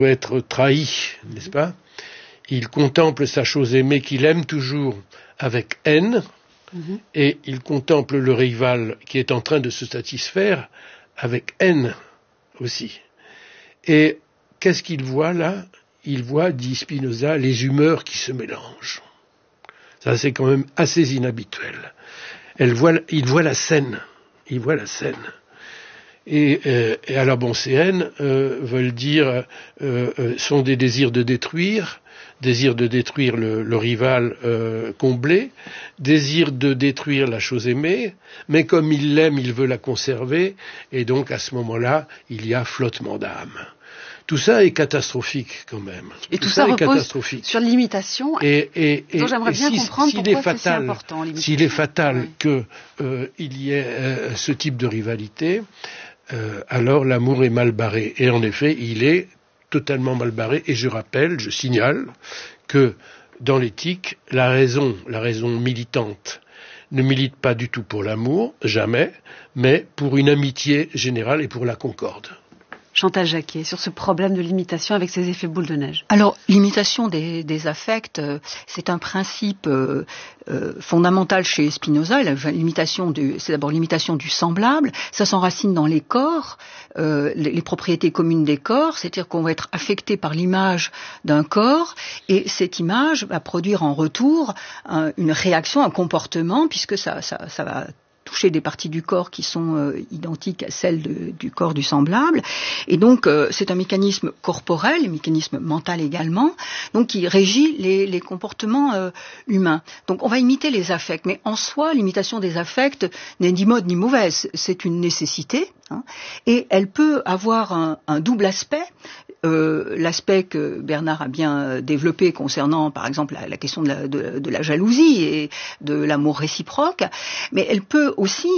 être trahi, n'est-ce pas? Il contemple sa chose aimée qu'il aime toujours avec haine, et il contemple le rival qui est en train de se satisfaire avec haine aussi. Et qu'est-ce qu'il voit là? Il voit, dit Spinoza, les humeurs qui se mélangent. Ça, c'est quand même assez inhabituel. Il voit la scène. Il voit la scène. Et alors bon, ces haines veulent dire sont des désirs de détruire le rival comblé, désir de détruire la chose aimée, mais comme il l'aime, il veut la conserver, et donc à ce moment-là, il y a flottement d'âme. Tout ça est catastrophique quand même. Et tout ça repose sur l'imitation. Et j'aimerais bien comprendre pourquoi c'est si important. S'il est fatal qu'il y ait ce type de rivalité, alors l'amour est mal barré. Et en effet, il est totalement mal barré. Et je signale que dans l'éthique, la raison militante ne milite pas du tout pour l'amour, jamais, mais pour une amitié générale et pour la concorde. Chantal Jacquet, sur ce problème de l'imitation avec ses effets boule de neige. Alors, l'imitation des affects, c'est un principe fondamental chez Spinoza. C'est d'abord l'imitation du semblable. Ça s'enracine dans les corps, les propriétés communes des corps, c'est-à-dire qu'on va être affecté par l'image d'un corps, et cette image va produire en retour une réaction, un comportement, puisque ça va toucher des parties du corps qui sont identiques à celles du corps du semblable. Et donc, c'est un mécanisme corporel, un mécanisme mental également, donc qui régit les comportements humains. Donc, on va imiter les affects, mais en soi, l'imitation des affects n'est ni mauvaise ni mauvaise, c'est une nécessité, et elle peut avoir un double aspect. L'aspect que Bernard a bien développé concernant, par exemple, la question de la jalousie et de l'amour réciproque, mais elle peut aussi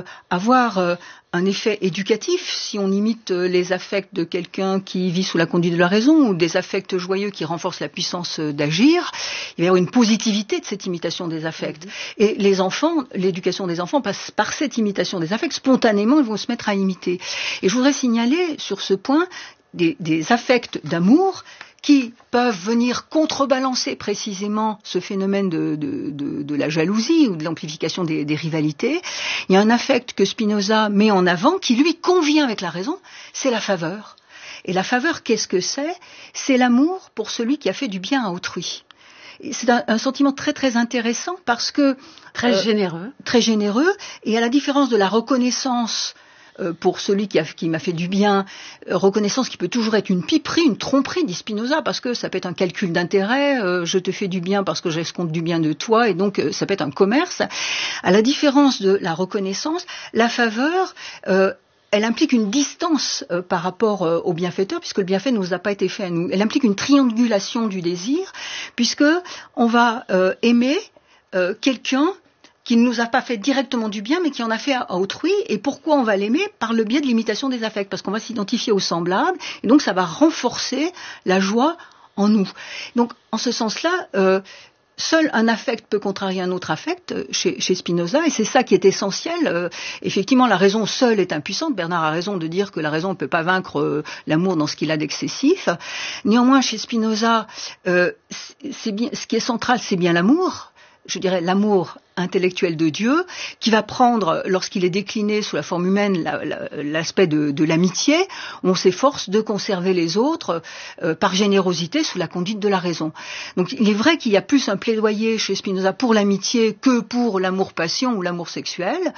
avoir un effet éducatif si on imite les affects de quelqu'un qui vit sous la conduite de la raison, ou des affects joyeux qui renforcent la puissance d'agir. Il va y avoir une positivité de cette imitation des affects. Et les enfants, l'éducation des enfants passe par cette imitation des affects. Spontanément, ils vont se mettre à imiter. Et je voudrais signaler sur ce point des affects d'amour qui peuvent venir contrebalancer précisément ce phénomène de la jalousie ou de l'amplification des rivalités. Il y a un affect que Spinoza met en avant qui lui convient avec la raison, c'est la faveur. Et la faveur, qu'est-ce que c'est? C'est l'amour pour celui qui a fait du bien à autrui. Et c'est un sentiment très très intéressant parce que très généreux, et à la différence de la reconnaissance pour celui qui m'a fait du bien, reconnaissance qui peut toujours être une piperie, une tromperie, dit Spinoza, parce que ça peut être un calcul d'intérêt, je te fais du bien parce que j'escompte du bien de toi, et donc ça peut être un commerce. À la différence de la reconnaissance, la faveur, elle implique une distance par rapport au bienfaiteur, puisque le bienfait ne nous a pas été fait à nous. Elle implique une triangulation du désir, puisque on va aimer quelqu'un qui ne nous a pas fait directement du bien, mais qui en a fait à autrui. Et pourquoi on va l'aimer? Par le biais de l'imitation des affects, parce qu'on va s'identifier au semblable, et donc ça va renforcer la joie en nous. Donc, en ce sens-là, seul un affect peut contrarier un autre affect chez Spinoza, et c'est ça qui est essentiel. Effectivement, la raison seule est impuissante. Bernard a raison de dire que la raison ne peut pas vaincre l'amour dans ce qu'il a d'excessif. Néanmoins, chez Spinoza, ce qui est central, c'est bien l'amour. Je dirais l'amour intellectuel de Dieu, qui va prendre, lorsqu'il est décliné sous la forme humaine, l'aspect de l'amitié, où on s'efforce de conserver les autres par générosité sous la conduite de la raison. Donc il est vrai qu'il y a plus un plaidoyer chez Spinoza pour l'amitié que pour l'amour-passion ou l'amour sexuel.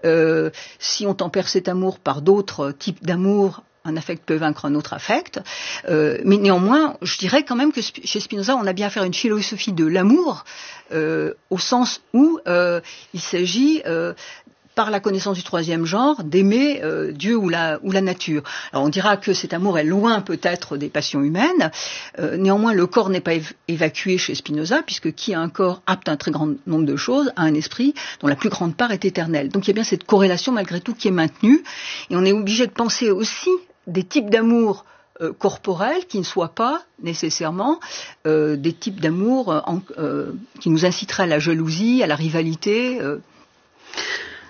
Si on tempère cet amour par d'autres types d'amour, un affect peut vaincre un autre affect, mais néanmoins, je dirais quand même que chez Spinoza, on a bien affaire à une philosophie de l'amour, au sens où il s'agit, par la connaissance du troisième genre, d'aimer Dieu ou la nature. Alors on dira que cet amour est loin peut-être des passions humaines, néanmoins le corps n'est pas évacué chez Spinoza, puisque qui a un corps apte à un très grand nombre de choses, a un esprit dont la plus grande part est éternelle. Donc il y a bien cette corrélation malgré tout qui est maintenue, et on est obligé de penser aussi des types d'amour corporels qui ne soient pas nécessairement des types d'amour qui nous inciteraient à la jalousie, à la rivalité.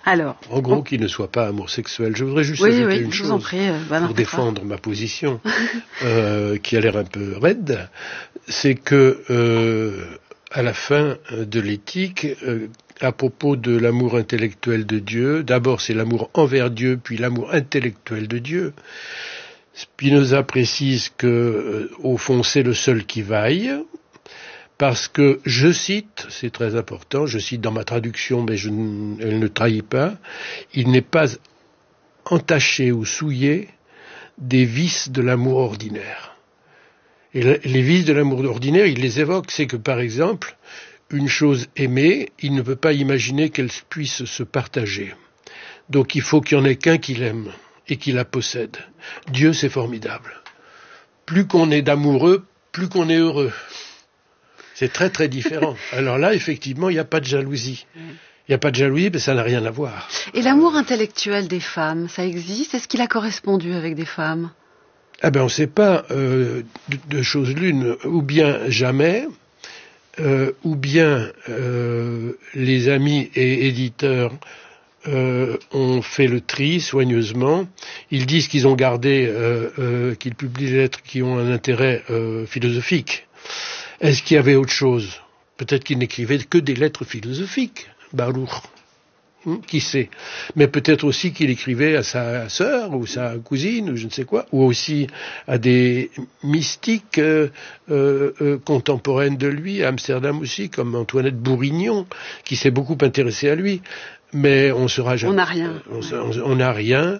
Alors, en gros, qu'il ne soit pas amour sexuel. Je voudrais juste ajouter une chose pour défendre ma position, qui a l'air un peu raide, c'est que à la fin de l'éthique, à propos de l'amour intellectuel de Dieu, d'abord c'est l'amour envers Dieu, puis l'amour intellectuel de Dieu. Spinoza précise que, au fond, c'est le seul qui vaille. Parce que, je cite, c'est très important, je cite dans ma traduction, mais elle ne trahit pas, il n'est pas entaché ou souillé des vices de l'amour ordinaire. Et les vices de l'amour ordinaire, il les évoque, c'est que par exemple, une chose aimée, il ne peut pas imaginer qu'elle puisse se partager. Donc il faut qu'il y en ait qu'un qui l'aime et qui la possède. Dieu, c'est formidable. Plus qu'on est d'amoureux, plus qu'on est heureux. C'est très très différent. Alors là, effectivement, il n'y a pas de jalousie. Il n'y a pas de jalousie, mais ça n'a rien à voir. Et l'amour intellectuel des femmes, ça existe? Est-ce qu'il a correspondu avec des femmes? Ah ben, on ne sait pas de choses l'une. Ou bien jamais, ou bien les amis et éditeurs ont fait le tri soigneusement. Ils disent qu'ils ont gardé, qu'ils publient des lettres qui ont un intérêt philosophique. Est-ce qu'il y avait autre chose? Peut-être qu'il n'écrivait que des lettres philosophiques, Baruch. Qui sait? Mais peut-être aussi qu'il écrivait à sa sœur ou sa cousine ou je ne sais quoi, ou aussi à des mystiques contemporaines de lui, à Amsterdam aussi, comme Antoinette Bourignon, qui s'est beaucoup intéressée à lui. Mais on sera jamais. On n'a rien. On n'a rien.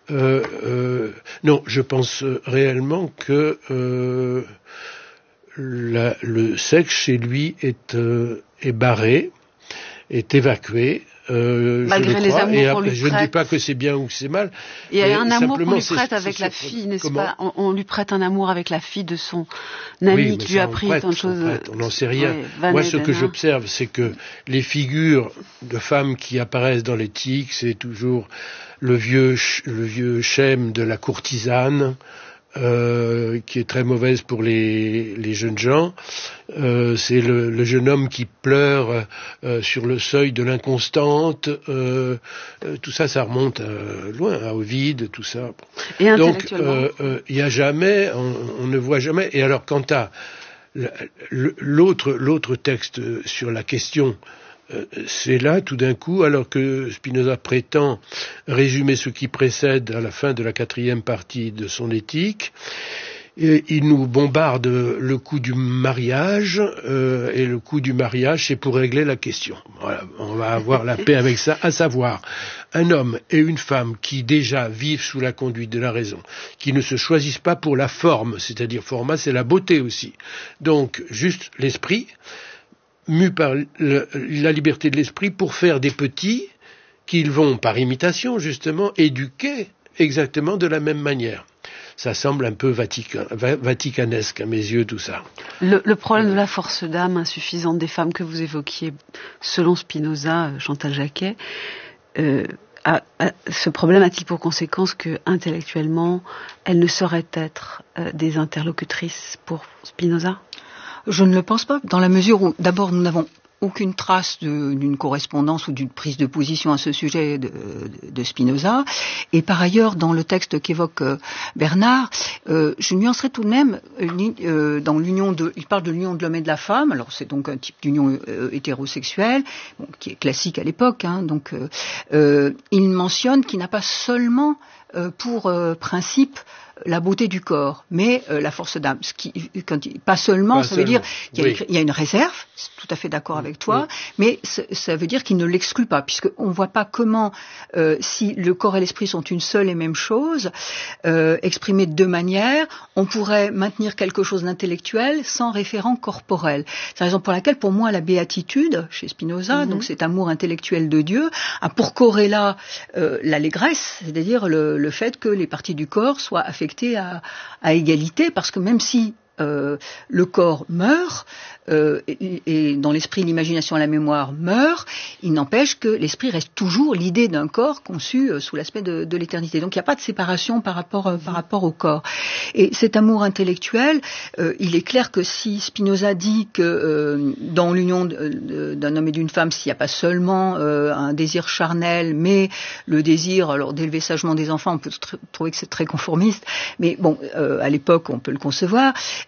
Non, je pense réellement que le sexe chez lui est barré, est évacué. Malgré les amours qu'on lui prête. Je ne dis pas que c'est bien ou que c'est mal. Il y a un amour qu'on lui prête avec la fille, n'est-ce pas? On lui prête un amour avec la fille de son ami qui lui a appris tant de choses. On n'en sait rien. Moi, ce que j'observe, c'est que les figures de femmes qui apparaissent dans l'éthique, c'est toujours le vieux schème de la courtisane, qui est très mauvaise pour les jeunes gens. C'est le jeune homme qui pleure sur le seuil de l'inconstante. Tout ça, ça remonte loin, à Ovide, tout ça. Et donc, il y a jamais, on ne voit jamais. Et alors, quant à l'autre texte sur la question, c'est là, tout d'un coup, alors que Spinoza prétend résumer ce qui précède à la fin de la 4e partie de son éthique, il nous bombarde le coup du mariage, et le coup du mariage, c'est pour régler la question. Voilà, on va avoir la paix avec ça, à savoir un homme et une femme qui déjà vivent sous la conduite de la raison, qui ne se choisissent pas pour la forme, c'est-à-dire format, c'est la beauté aussi. Donc, juste l'esprit, mu par la liberté de l'esprit pour faire des petits qu'ils vont, par imitation justement, éduquer exactement de la même manière. Ça semble un peu vaticanesque à mes yeux, tout ça. Le problème de la force d'âme insuffisante des femmes que vous évoquiez, selon Spinoza, Chantal Jacquet, ce problème a-t-il pour conséquence que, intellectuellement, elles ne sauraient être des interlocutrices pour Spinoza? Je ne le pense pas, dans la mesure où, d'abord, nous n'avons aucune trace d'une correspondance ou d'une prise de position à ce sujet de Spinoza. Et par ailleurs, dans le texte qu'évoque Bernard, je nuancerai tout de même dans il parle de l'union de l'homme et de la femme. Alors c'est donc un type d'union hétérosexuelle, qui est classique à l'époque. Donc il mentionne qu'il n'a pas seulement pour principe la beauté du corps, mais la force d'âme. Pas seulement, ça veut dire qu'il y a une réserve, c'est tout à fait d'accord avec toi, mais ça veut dire qu'il ne l'exclut pas, puisqu'on ne voit pas comment, si le corps et l'esprit sont une seule et même chose, exprimés de deux manières, on pourrait maintenir quelque chose d'intellectuel sans référent corporel. C'est la raison pour laquelle, pour moi, la béatitude, chez Spinoza, donc cet amour intellectuel de Dieu, a pour corrélat l'allégresse, c'est-à-dire le fait que les parties du corps soient affectées à égalité, parce que même si le corps meurt, et dans l'esprit, l'imagination et la mémoire meurent, il n'empêche que l'esprit reste toujours l'idée d'un corps conçu sous l'aspect de l'éternité. Donc il n'y a pas de séparation par rapport au corps. Et cet amour intellectuel, il est clair que si Spinoza dit que dans l'union d'un homme et d'une femme, s'il n'y a pas seulement un désir charnel, mais le désir alors d'élever sagement des enfants, on peut trouver que c'est très conformiste, mais bon, à l'époque on peut le concevoir.